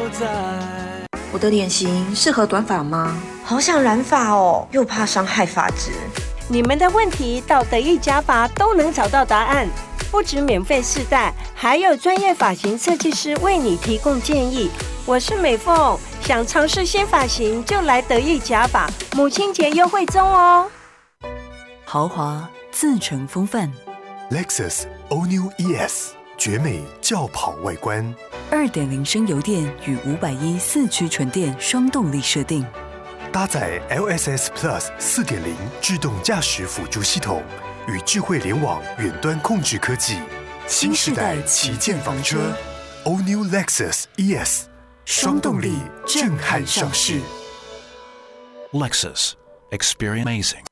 在。 我的脸型适合短发吗？ 好想染发哦，又怕伤害发质。 你们的问题到得意假发都能找到答案，不止免费试戴，还有专业发型设计师为你提供建议。我是美凤，想尝试新发型就来得意假发，母亲节优惠中哦。 豪华自成风范 Lexus All New ES 绝美轿跑外观 ，2.0升油电与5104驱纯电双动力设定， 搭载 LSS Plus 4.0自动驾驶辅助系统与智慧联网远端控制科技，新时代旗舰房车 All New Lexus ES 双动力震撼上市。 Lexus, experience amazing.